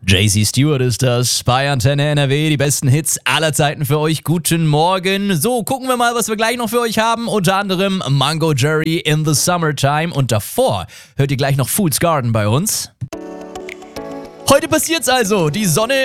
JC Stewart ist das bei Antenne NRW. Die besten Hits aller Zeiten für euch. Guten Morgen. So, gucken wir mal, was wir gleich noch für euch haben. Unter anderem Mango Jerry in the Summertime. Und davor hört ihr gleich noch Fool's Garden bei uns. Heute passiert's also. Die Sonne